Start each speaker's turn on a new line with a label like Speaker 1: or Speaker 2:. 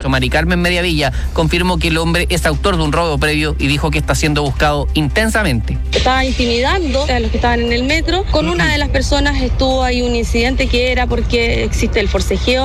Speaker 1: caso Mari Carmen Mediavilla, confirmó que el hombre es autor de un robo previo y dijo que está siendo buscado intensamente.
Speaker 2: Estaba intimidando a los que estaban en el metro. Con una de las personas estuvo ahí un incidente que era porque existe el forcejeo.